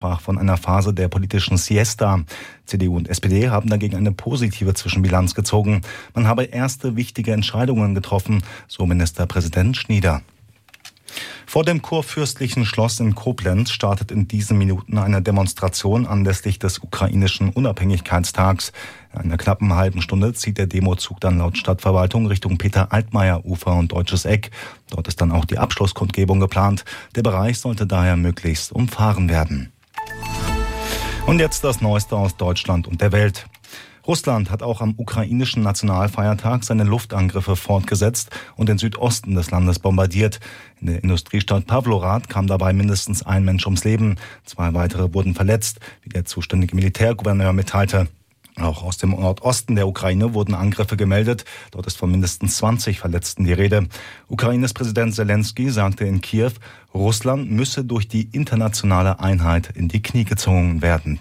sprach von einer Phase der politischen Siesta. CDU und SPD haben dagegen eine positive Zwischenbilanz gezogen. Man habe erste wichtige Entscheidungen getroffen, so Ministerpräsident Schnieder. Vor dem Kurfürstlichen Schloss in Koblenz startet in diesen Minuten eine Demonstration anlässlich des ukrainischen Unabhängigkeitstags. In einer knappen halben Stunde zieht der Demozug dann laut Stadtverwaltung Richtung Peter-Altmaier-Ufer und Deutsches Eck. Dort ist dann auch die Abschlusskundgebung geplant. Der Bereich sollte daher möglichst umfahren werden. Und jetzt das Neueste aus Deutschland und der Welt. Russland hat auch am ukrainischen Nationalfeiertag seine Luftangriffe fortgesetzt und den Südosten des Landes bombardiert. In der Industriestadt Pawlorad kam dabei mindestens ein Mensch ums Leben. 2 weitere wurden verletzt, wie der zuständige Militärgouverneur mitteilte. Auch aus dem Nordosten der Ukraine wurden Angriffe gemeldet. Dort ist von mindestens 20 Verletzten die Rede. Ukraines Präsident Zelensky sagte in Kiew, Russland müsse durch die internationale Einheit in die Knie gezwungen werden.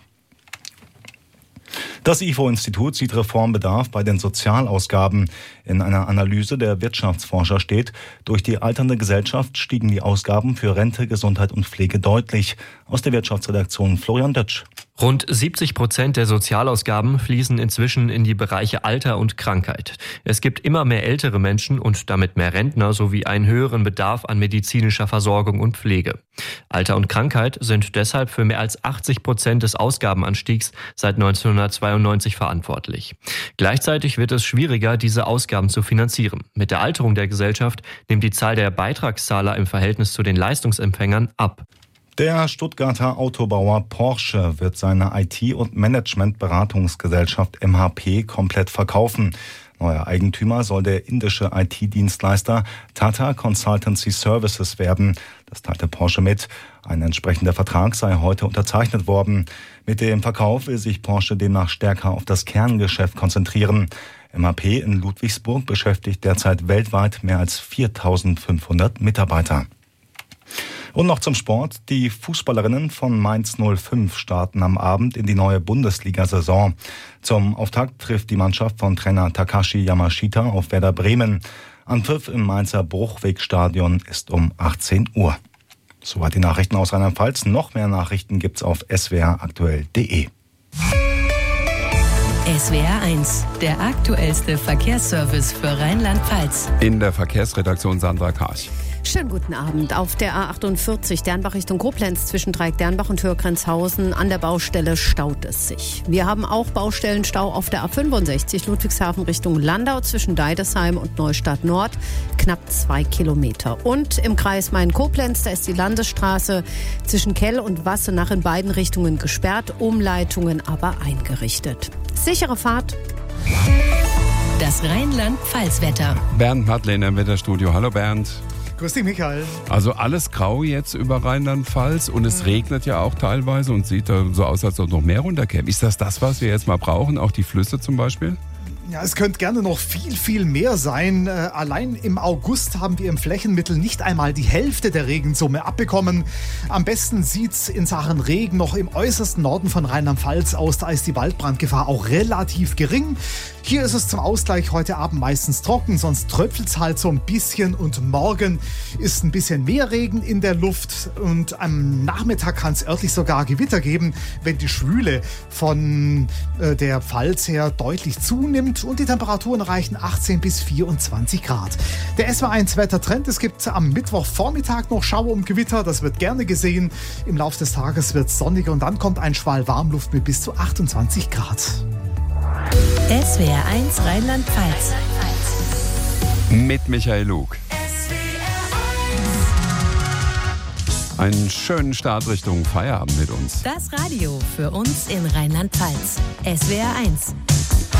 Das IFO-Institut sieht Reformbedarf bei den Sozialausgaben. In einer Analyse der Wirtschaftsforscher steht, durch die alternde Gesellschaft stiegen die Ausgaben für Rente, Gesundheit und Pflege deutlich. Aus der Wirtschaftsredaktion Florian Dötsch. Rund 70% der Sozialausgaben fließen inzwischen in die Bereiche Alter und Krankheit. Es gibt immer mehr ältere Menschen und damit mehr Rentner sowie einen höheren Bedarf an medizinischer Versorgung und Pflege. Alter und Krankheit sind deshalb für mehr als 80% des Ausgabenanstiegs seit 1992 verantwortlich. Gleichzeitig wird es schwieriger, diese Ausgaben zu finanzieren. Mit der Alterung der Gesellschaft nimmt die Zahl der Beitragszahler im Verhältnis zu den Leistungsempfängern ab. Der Stuttgarter Autobauer Porsche wird seine IT- und Managementberatungsgesellschaft MHP komplett verkaufen. Neuer Eigentümer soll der indische IT-Dienstleister Tata Consultancy Services werden. Das teilte Porsche mit. Ein entsprechender Vertrag sei heute unterzeichnet worden. Mit dem Verkauf will sich Porsche demnach stärker auf das Kerngeschäft konzentrieren. MHP in Ludwigsburg beschäftigt derzeit weltweit mehr als 4.500 Mitarbeiter. Und noch zum Sport. Die Fußballerinnen von Mainz 05 starten am Abend in die neue Bundesliga-Saison. Zum Auftakt trifft die Mannschaft von Trainer Takashi Yamashita auf Werder Bremen. Anpfiff im Mainzer Bruchwegstadion ist um 18 Uhr. Soweit die Nachrichten aus Rheinland-Pfalz. Noch mehr Nachrichten gibt's auf swraktuell.de. SWR 1, der aktuellste Verkehrsservice für Rheinland-Pfalz. In der Verkehrsredaktion Sandra Karch. Schönen guten Abend. Auf der A48 Dernbach Richtung Koblenz zwischen Dreieck-Dernbach und Hürgrenzhausen an der Baustelle staut es sich. Wir haben auch Baustellenstau auf der A65 Ludwigshafen Richtung Landau zwischen Deidesheim und Neustadt Nord, knapp 2 Kilometer. Und im Kreis Main-Koblenz, da ist die Landesstraße zwischen Kell und Wassenach in beiden Richtungen gesperrt, Umleitungen aber eingerichtet. Sichere Fahrt. Das Rheinland-Pfalz-Wetter. Bernd Madlener im Wetterstudio. Hallo Bernd. Grüß dich, Michael. Also alles grau jetzt über Rheinland-Pfalz und es regnet ja auch teilweise und sieht so aus, als ob noch mehr runterkäme. Ist das, was wir jetzt mal brauchen? Auch die Flüsse zum Beispiel? Ja, es könnte gerne noch viel, viel mehr sein. Allein im August haben wir im Flächenmittel nicht einmal die Hälfte der Regensumme abbekommen. Am besten sieht's in Sachen Regen noch im äußersten Norden von Rheinland-Pfalz aus. Da ist die Waldbrandgefahr auch relativ gering. Hier ist es zum Ausgleich heute Abend meistens trocken, sonst tröpfelt's halt so ein bisschen und morgen ist ein bisschen mehr Regen in der Luft und am Nachmittag kann es örtlich sogar Gewitter geben, wenn die Schwüle von der Pfalz her deutlich zunimmt und die Temperaturen reichen 18 bis 24 Grad. Der SWR1 Wettertrend, es gibt am Mittwochvormittag noch Schauer und Gewitter, das wird gerne gesehen. Im Laufe des Tages wird es sonniger und dann kommt ein Schwall Warmluft mit bis zu 28 Grad. SWR 1 Rheinland-Pfalz. Mit Michael Lug. Einen schönen Start Richtung Feierabend mit uns. Das Radio für uns in Rheinland-Pfalz. SWR 1.